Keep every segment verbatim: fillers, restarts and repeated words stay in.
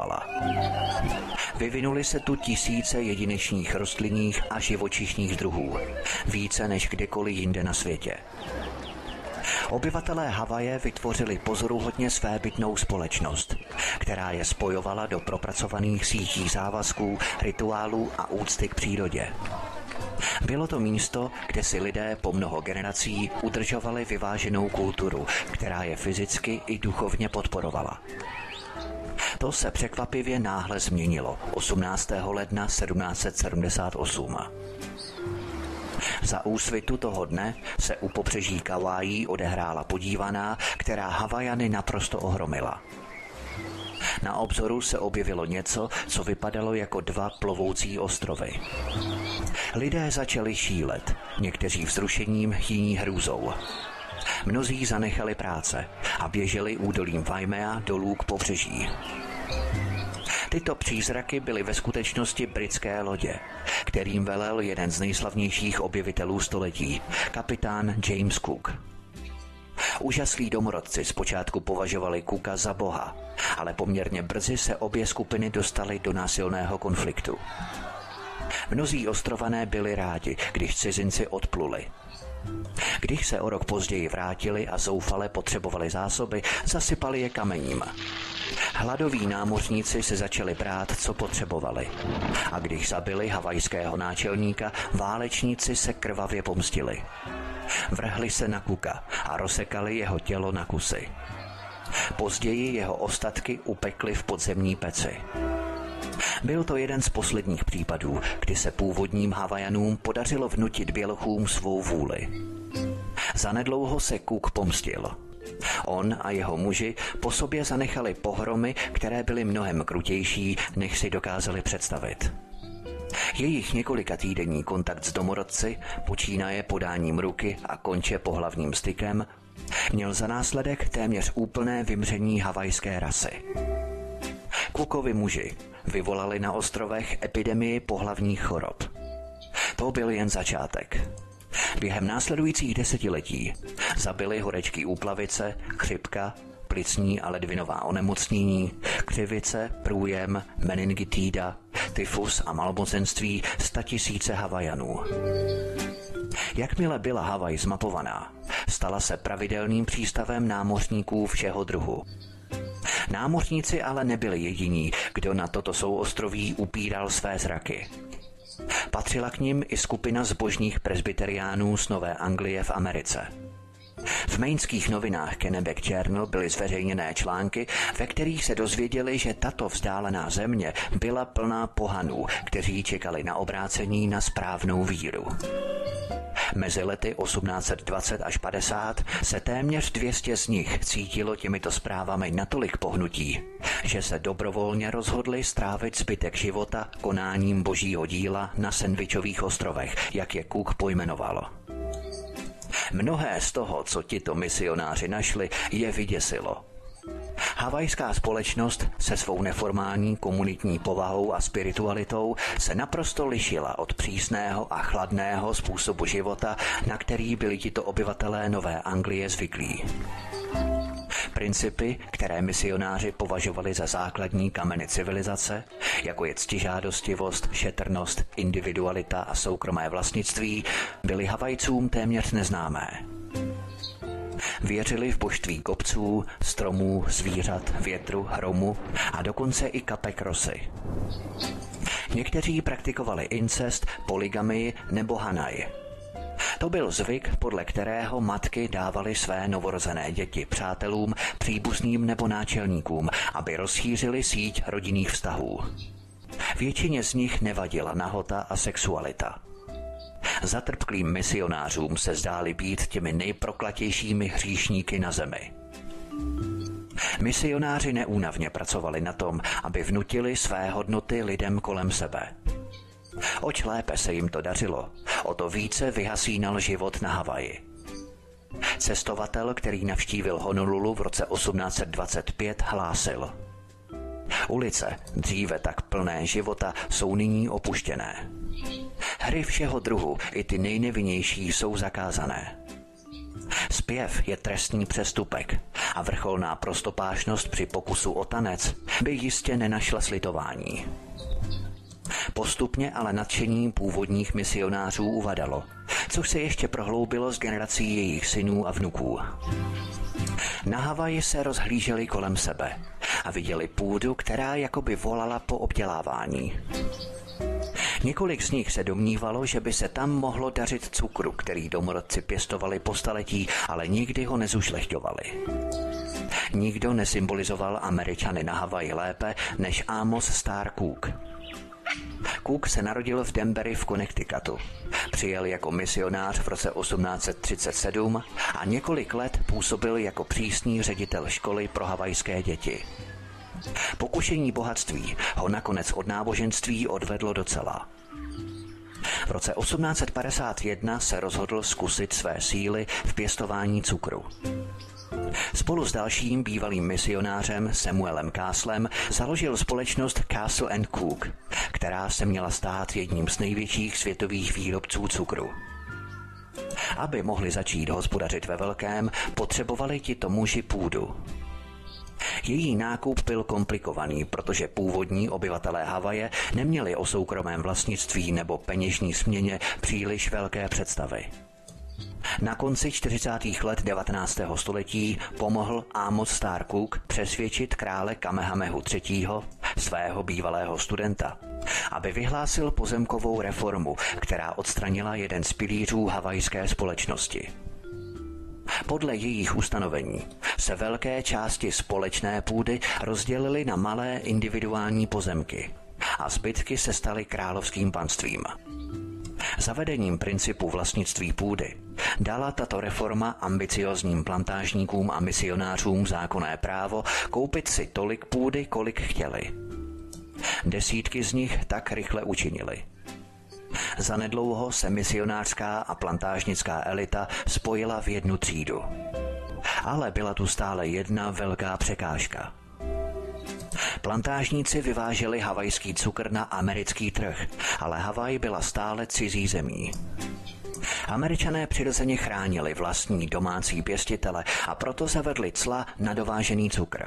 Vyvinuly se tu tisíce jedinečných rostlinných a živočišných druhů, více než kdekoliv jinde na světě. Obyvatelé Havaje vytvořili pozoruhodně svébytnou společnost, která je spojovala do propracovaných sítí závazků, rituálů a úcty k přírodě. Bylo to místo, kde si lidé po mnoho generací udržovali vyváženou kulturu, která je fyzicky i duchovně podporovala. To se překvapivě náhle změnilo osmnáctého ledna sedmnáct set sedmdesát osm. Za úsvitu toho dne se u pobřeží Kauai odehrála podívaná, která Havajany naprosto ohromila. Na obzoru se objevilo něco, co vypadalo jako dva plovoucí ostrovy. Lidé začali šílet, někteří vzrušením, jiní hrůzou. Mnozí zanechali práce a běželi údolím Waimea dolů k pobřeží. Tyto přízraky byly ve skutečnosti britské lodě, kterým velel jeden z nejslavnějších objevitelů století, kapitán James Cook. Úžaslí domorodci zpočátku považovali Cooka za boha, ale poměrně brzy se obě skupiny dostaly do násilného konfliktu. Mnozí ostrované byli rádi, když cizinci odpluli. Když se o rok později vrátili a zoufale potřebovali zásoby, zasypali je kamením. Hladoví námořníci se začali brát, co potřebovali. A když zabili havajského náčelníka, válečníci se krvavě pomstili. Vrhli se na Cooka a rozsekali jeho tělo na kusy. Později jeho ostatky upekli v podzemní peci. Byl to jeden z posledních případů, kdy se původním Havajanům podařilo vnutit bělochům svou vůli. Zanedlouho se Cook pomstil. On a jeho muži po sobě zanechali pohromy, které byly mnohem krutější, než si dokázali představit. Jejich několika týdenní kontakt s domorodci, počínaje podáním ruky a konče pohlavním stykem, měl za následek téměř úplné vymření havajské rasy. Cookovi muži vyvolali na ostrovech epidemii pohlavních chorob. To byl jen začátek. Během následujících desetiletí zabili horečky úplavice, chřipka, plicní a ledvinová onemocnění, křivice, průjem, meningitída, tyfus a malmozenství statisíce Havajanů. Jakmile byla Havaj zmapovaná, stala se pravidelným přístavem námořníků všeho druhu. Námořníci ale nebyli jediní, kdo na toto souostroví upíral své zraky. Patřila k nim i skupina zbožných presbyteriánů z Nové Anglie v Americe. V mainských novinách Kennebec Journal byly zveřejněné články, ve kterých se dozvěděli, že tato vzdálená země byla plná pohanů, kteří čekali na obrácení na správnou víru. Mezi lety osmnáct set dvacet až padesát se téměř dvě stě z nich cítilo těmito zprávami natolik pohnutí, že se dobrovolně rozhodli strávit zbytek života konáním božího díla na Sandwichových ostrovech, jak je Cook pojmenoval. Mnohé z toho, co tito misionáři našli, je vyděsilo. Havajská společnost se svou neformální komunitní povahou a spiritualitou se naprosto lišila od přísného a chladného způsobu života, na který byli tito obyvatelé Nové Anglie zvyklí. Principy, které misionáři považovali za základní kameny civilizace, jako je ctižádostivost, šetrnost, individualita a soukromé vlastnictví, byly Havajcům téměř neznámé. Věřili v božství kopců, stromů, zvířat, větru, hromu a dokonce i kapek rosy. Někteří praktikovali incest, polygamii nebo hanaj. To byl zvyk, podle kterého matky dávaly své novorozené děti přátelům, příbuzným nebo náčelníkům, aby rozšířili síť rodinných vztahů. Většině z nich nevadila nahota a sexualita. Zatrpklým misionářům se zdáli být těmi nejproklatějšími hříšníky na zemi. Misionáři neúnavně pracovali na tom, aby vnutili své hodnoty lidem kolem sebe. Oč lépe se jim to dařilo, o to více vyhasínal život na Havaji. Cestovatel, který navštívil Honolulu v roce osmnáct set dvacet pět, hlásil: ulice, dříve tak plné života, jsou nyní opuštěné. Hry všeho druhu, i ty nejnevinnější, jsou zakázané. Zpěv je trestný přestupek a vrcholná prostopášnost při pokusu o tanec by jistě nenašla slitování. Postupně ale nadšení původních misionářů uvadalo, což se ještě prohloubilo s generací jejich synů a vnuků. Na Havaji se rozhlíželi kolem sebe a viděli půdu, která jakoby volala po obdělávání. Několik z nich se domnívalo, že by se tam mohlo dařit cukru, který domorodci pěstovali po staletí, ale nikdy ho nezušlechťovali. Nikdo nesymbolizoval Američany na Havaji lépe než Amos Starr Cook. Cook se narodil v Danbury v Connecticutu. Přijel jako misionář v roce osmnáct set třicet sedm a několik let působil jako přísný ředitel školy pro havajské děti. Pokušení bohatství ho nakonec od náboženství odvedlo docela. V roce osmnáct set padesát jedna se rozhodl zkusit své síly v pěstování cukru. Spolu s dalším bývalým misionářem Samuelem Castlem založil společnost Castle and Cook, která se měla stát jedním z největších světových výrobců cukru. Aby mohli začít hospodařit ve velkém, potřebovali tito muži půdu. Její nákup byl komplikovaný, protože původní obyvatelé Havaje neměli o soukromém vlastnictví nebo peněžní směně příliš velké představy. Na konci čtyřicátých let devatenáctého století pomohl Amos Starr Cook přesvědčit krále Kamehamehu třetího., svého bývalého studenta, aby vyhlásil pozemkovou reformu, která odstranila jeden z pilířů havajské společnosti. Podle jejich ustanovení se velké části společné půdy rozdělily na malé individuální pozemky a zbytky se staly královským panstvím. Zavedením principu vlastnictví půdy dala tato reforma ambiciózním plantážníkům a misionářům zákonné právo koupit si tolik půdy, kolik chtěli. Desítky z nich tak rychle učinili. Zanedlouho se misionářská a plantážnická elita spojila v jednu třídu. Ale byla tu stále jedna velká překážka. Plantážníci vyváželi havajský cukr na americký trh, ale Havaj byla stále cizí zemí. Američané přirozeně chránili vlastní domácí pěstitele a proto zavedli cla na dovážený cukr.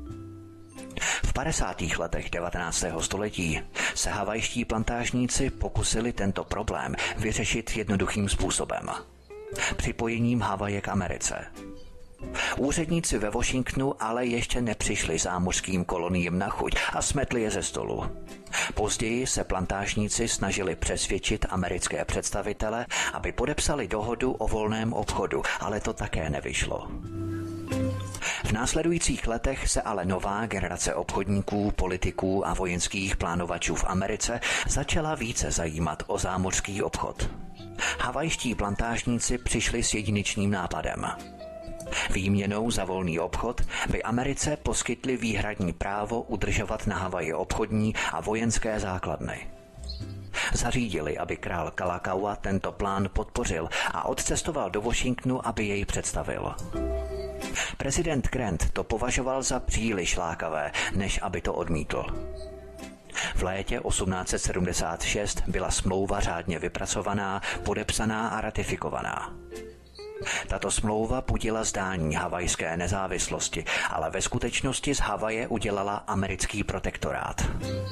V padesátých letech devatenáctého století se havajští plantážníci pokusili tento problém vyřešit jednoduchým způsobem. Připojením Havaje k Americe. Úředníci ve Washingtonu ale ještě nepřišli zámořským koloniím na chuť a smetli je ze stolu. Později se plantážníci snažili přesvědčit americké představitele, aby podepsali dohodu o volném obchodu, ale to také nevyšlo. V následujících letech se ale nová generace obchodníků, politiků a vojenských plánovačů v Americe začala více zajímat o zámořský obchod. Havajští plantážníci přišli s jedinečným nápadem. Výměnou za volný obchod by Americe poskytli výhradní právo udržovat na Havaji obchodní a vojenské základny. Zařídili, aby král Kalakaua tento plán podpořil a odcestoval do Washingtonu, aby jej představil. Prezident Grant to považoval za příliš lákavé, než aby to odmítl. V létě osmnáct set sedmdesát šest byla smlouva řádně vypracovaná, podepsaná a ratifikovaná. Tato smlouva budila zdání havajské nezávislosti, ale ve skutečnosti z Havaje udělala americký protektorát.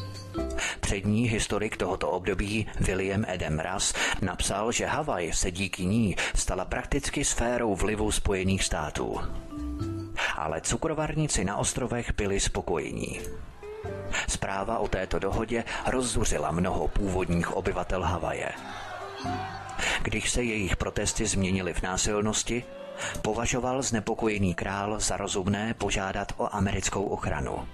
Přední historik tohoto období William Adam Russ napsal, že Havaj se díky ní stala prakticky sférou vlivu Spojených států. Ale cukrovarníci na ostrovech byli spokojení. Zpráva o této dohodě rozzuřila mnoho původních obyvatel Havaje. Když se jejich protesty změnily v násilnosti, považoval znepokojený král za rozumné požádat o americkou ochranu.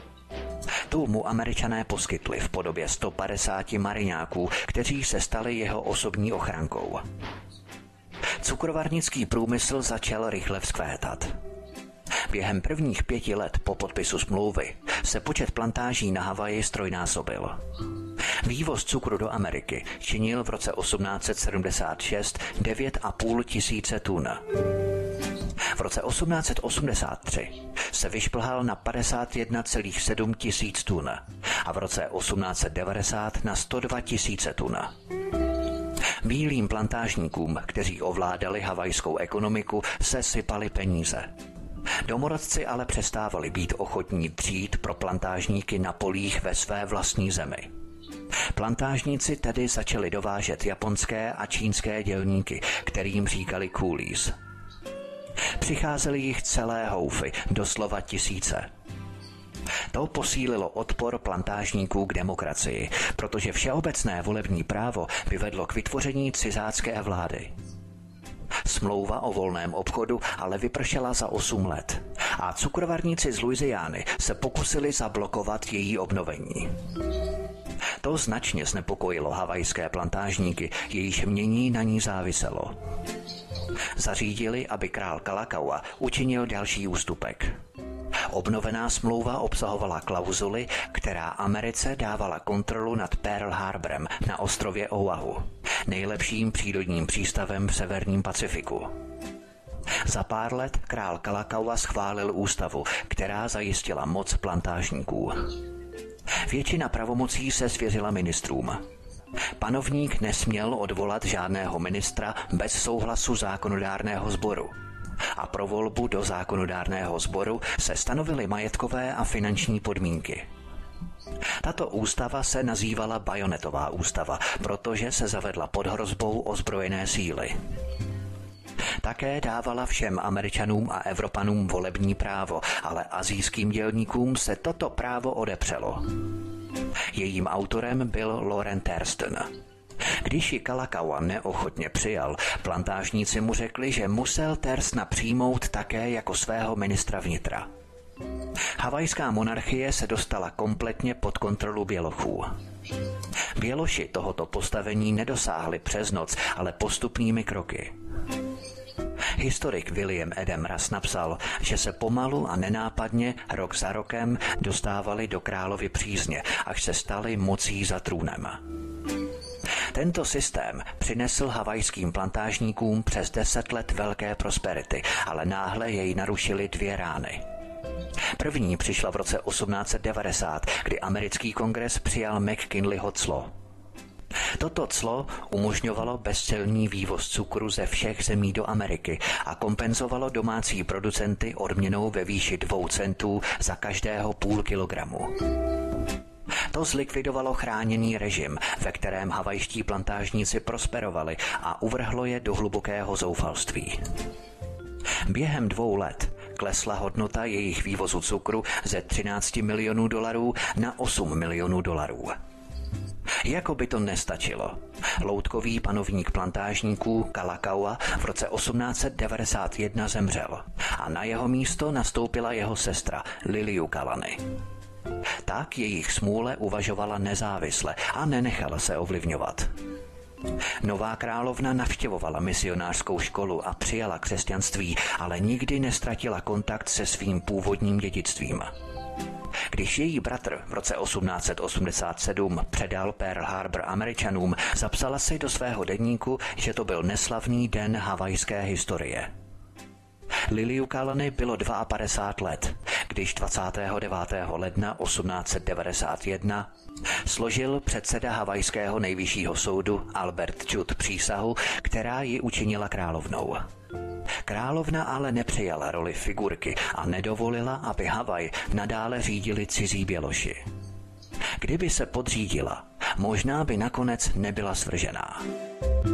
Tu mu Američané poskytli v podobě sto padesáti mariňáků, kteří se stali jeho osobní ochrankou. Cukrovarnický průmysl začal rychle vzkvétat. Během prvních pěti let po podpisu smlouvy se počet plantáží na Havaji strojnásobil. Vývoz cukru do Ameriky činil v roce osmnáct set sedmdesát šest devět a půl tisíce tun. V roce osmnáct set osmdesát tři se vyšplhal na padesát jedna celá sedm tisíc tun a v roce osmnáct set devadesát na sto dva tisíce tun. Bílým plantážníkům, kteří ovládali havajskou ekonomiku, se sypaly peníze. Domorodci ale přestávali být ochotní dřít pro plantážníky na polích ve své vlastní zemi. Plantážníci tedy začali dovážet japonské a čínské dělníky, kterým říkali coolies. Přicházely jich celé houfy, doslova tisíce. To posílilo odpor plantážníků k demokracii, protože všeobecné volební právo by vedlo k vytvoření cizácké vlády. Smlouva o volném obchodu ale vypršela za osm let a cukrovarníci z Louisiany se pokusili zablokovat její obnovení. To značně znepokojilo havajské plantážníky, jejichž mění na ní záviselo. Zařídili, aby král Kalakaua učinil další ústupek. Obnovená smlouva obsahovala klauzuly, která Americe dávala kontrolu nad Pearl Harborem na ostrově Oahu, nejlepším přírodním přístavem v severním Pacifiku. Za pár let král Kalakaua schválil ústavu, která zajistila moc plantážníků. Většina pravomocí se svěřila ministrům. Panovník nesměl odvolat žádného ministra bez souhlasu zákonodárného sboru. A pro volbu do zákonodárného sboru se stanovily majetkové a finanční podmínky. Tato ústava se nazývala Bajonetová ústava, protože se zavedla pod hrozbou ozbrojené síly. Také dávala všem Američanům a Evropanům volební právo, ale asijským dělníkům se toto právo odepřelo. Jejím autorem byl Lawrence Thurston. Když ji Kalakaua neochotně přijal, plantážníci mu řekli, že musel Thurstona přijmout také jako svého ministra vnitra. Havajská monarchie se dostala kompletně pod kontrolu Bělochů. Běloši tohoto postavení nedosáhli přes noc, ale postupnými kroky. Historik William Adam Russ napsal, že se pomalu a nenápadně rok za rokem dostávali do královy přízně, až se stali mocí za trůnem. Tento systém přinesl havajským plantážníkům přes deset let velké prosperity, ale náhle jej narušily dvě rány. První přišla v roce osmnáct set devadesát, kdy americký kongres přijal McKinleyho clo. Toto clo umožňovalo bezcelní vývoz cukru ze všech zemí do Ameriky a kompenzovalo domácí producenty odměnou ve výši dvou centů za každého půl kilogramu. To zlikvidovalo chráněný režim, ve kterém havajští plantážníci prosperovali a uvrhlo je do hlubokého zoufalství. Během dvou let klesla hodnota jejich vývozu cukru ze třináct milionů dolarů na osm milionů dolarů. Jako by to nestačilo. Loutkový panovník plantážníků Kalakaua v roce osmnáct set devadesát jedna zemřel a na jeho místo nastoupila jeho sestra Liliuokalani. Tak jejich smůle uvažovala nezávisle a nenechala se ovlivňovat. Nová královna navštěvovala misionářskou školu a přijala křesťanství, ale nikdy neztratila kontakt se svým původním dědictvím. Když její bratr v roce osmnáct set osmdesát sedm předal Pearl Harbor Američanům, zapsala si do svého deníku, že to byl neslavný den havajské historie. Liliuokalani bylo padesát dva let, když dvacátého devátého ledna osmnáct set devadesát jedna složil předseda havajského nejvyššího soudu Albert Judd přísahu, která ji učinila královnou. Královna ale nepřijala roli figurky a nedovolila, aby Havaj nadále řídili cizí Běloši. Kdyby se podřídila, možná by nakonec nebyla svržená.